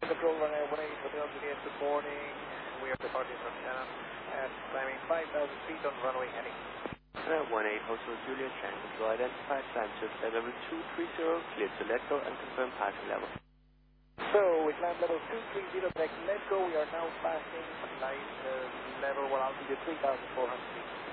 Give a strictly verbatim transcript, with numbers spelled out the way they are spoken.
Control runway one eight, Hotel Juliet, good morning. We are departing from Shannon at climbing five thousand feet on runway heading. Uh, one eight, Hotel Juliet, Shannon Control identified, climb to flight level two three zero, clear to let go and confirm passing level. So we climb level two three zero, next let go. We are now passing flight uh, level, well, altitude three thousand four hundred feet.